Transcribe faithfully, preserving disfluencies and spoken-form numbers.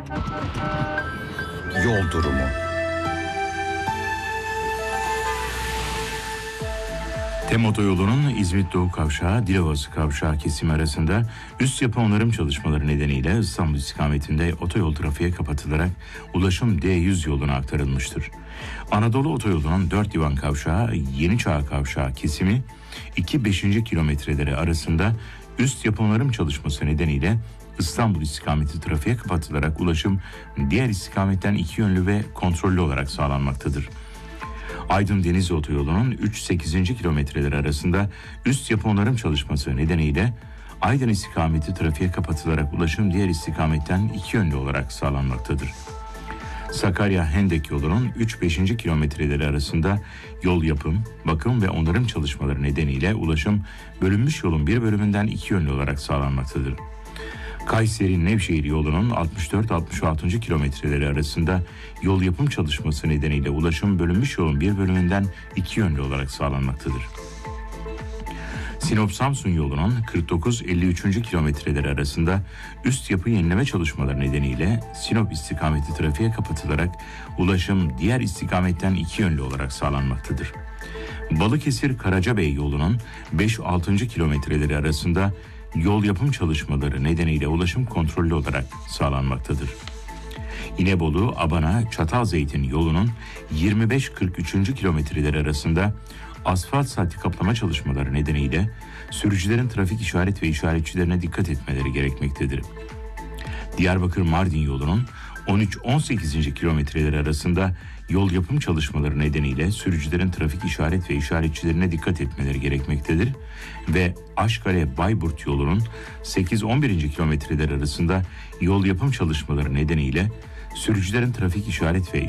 Yol durumu. Tem Otoyolu'nun İzmit Doğu Kavşağı, Dilovası Kavşağı kesimi arasında üst yapı onarım çalışmaları nedeniyle İstanbul istikametinde otoyol trafiğe kapatılarak ulaşım D yüz yoluna aktarılmıştır. Anadolu Otoyolu'nun dört divan kavşağı, Yeni Çağ Kavşağı kesimi iki beşinci kilometreleri arasında üst yapı onarım çalışması nedeniyle İstanbul istikameti trafiğe kapatılarak ulaşım diğer istikametten iki yönlü ve kontrollü olarak sağlanmaktadır. Aydın Denizli Otoyolu'nun üç sekizinci kilometreleri arasında üst yapı onarım çalışması nedeniyle Aydın istikameti trafiğe kapatılarak ulaşım diğer istikametten iki yönlü olarak sağlanmaktadır. Sakarya Hendek yolunun üç beşinci kilometreleri arasında yol yapım, bakım ve onarım çalışmaları nedeniyle ulaşım bölünmüş yolun bir bölümünden iki yönlü olarak sağlanmaktadır. Kayseri Nevşehir yolunun altmış dört altmış altıncı kilometreleri arasında yol yapım çalışması nedeniyle ulaşım bölünmüş yolun bir bölümünden iki yönlü olarak sağlanmaktadır. Sinop Samsun yolunun kırk dokuz elli üçüncü kilometreleri arasında üst yapı yenileme çalışmaları nedeniyle Sinop istikameti trafiğe kapatılarak ulaşım diğer istikametten iki yönlü olarak sağlanmaktadır. Balıkesir Karacabey yolunun beş altıncı kilometreleri arasında yol yapım çalışmaları nedeniyle ulaşım kontrollü olarak sağlanmaktadır. İnebolu, Abana, Çatalzeytin yolunun yirmi beş kırk üçüncü kilometreleri arasında asfalt saati kaplama çalışmaları nedeniyle sürücülerin trafik işaret ve işaretçilerine dikkat etmeleri gerekmektedir. Diyarbakır-Mardin yolunun on üç on sekizinci kilometreleri arasında yol yapım çalışmaları nedeniyle sürücülerin trafik işaret ve işaretçilerine dikkat etmeleri gerekmektedir ve Aşkale-Bayburt yolunun sekiz on birinci kilometreleri arasında yol yapım çalışmaları nedeniyle sürücülerin trafik işaret ve